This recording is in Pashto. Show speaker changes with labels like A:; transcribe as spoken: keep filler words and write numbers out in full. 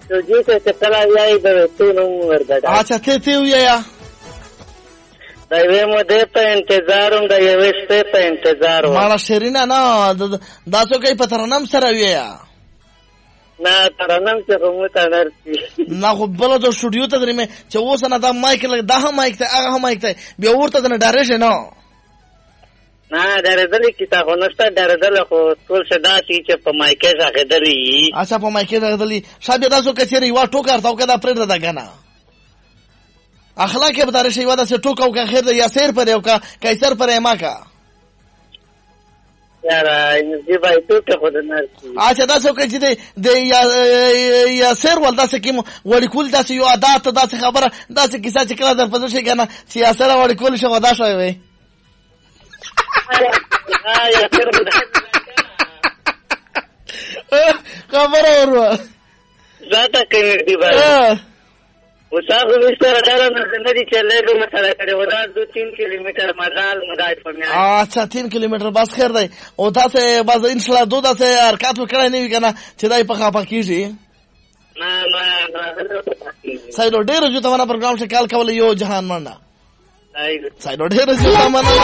A: تو جی ته کله یای د تو نو ورګډا.
B: اچھا ته ته ویا
A: دا یې مو دې په انتظاروم دا یې وسته په انتظار و.
B: مالا شیرینا نه دا څو کوي په ترنم سره ویا.
A: نه ترنم چې کوم ته نرسي.
B: نه خو بل د سټوډیو ته درمه چې اوس نه دا مایک لګ دا هم مایک ته هغه مایک ته بیا ورته نه ډارېږي نه.
A: نه درېدل کی تا هونسته درېدل خو ټول شدا چې په مایکه ځای درې.
B: اچھا په مایکه ځای درې شابه تاسو کچېری وا ټوکر تاو کدا پرې دا کنه. اخلاق به دار شي واده سے ټوکاو کا خیر یا سیر پر یو کا کیسر پر ما کا
A: یار انرژي بای ټوکه خود نرسي.
B: اچھا تاسو کې چې د یا یا سیر ول تاسو کې وړي کول تاسو یو عادت تاسو خبره تاسو کیسه چې کړه در پدې شي کنه چې یا سره وړي کول شو ودا شوی وي. خبره ورو
A: ذاته کې دی بای وساغ مستر دارا نندی چلے دو مسئلہ کرے ودا دو تین کلومیٹر مدال مدائد پر میں آئے.
B: اچھا تین کلومیٹر بس خیر دی او دا سے بس انشاءاللہ دو دا سے حرکات وکړای نه وی کنه چې دای په خپه کیږي.
A: نه نه
B: سایدو ډیر جو ته ونه پروګرام شکل کول یو جهان منډه.
A: سایدو
B: سایدو ډیر جو ته مننه.